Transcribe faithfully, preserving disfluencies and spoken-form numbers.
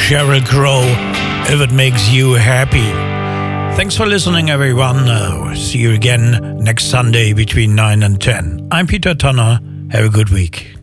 Sheryl Crow, If It Makes You Happy. Thanks for listening, everyone. Uh, see you again next Sunday between nine and ten. I'm Peter Tonner. Have a good week.